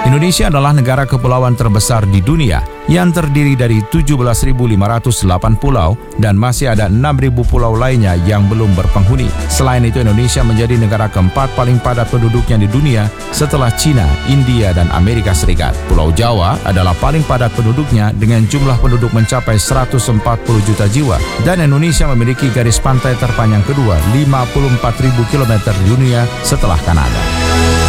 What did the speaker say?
Indonesia adalah negara kepulauan terbesar di dunia yang terdiri dari 17.508 pulau dan masih ada 6.000 pulau lainnya yang belum berpenghuni. Selain itu, Indonesia menjadi negara keempat paling padat penduduknya di dunia setelah China, India, dan Amerika Serikat. Pulau Jawa adalah paling padat penduduknya dengan jumlah penduduk mencapai 140 juta jiwa dan Indonesia memiliki garis pantai terpanjang kedua 54.000 km di dunia setelah Kanada.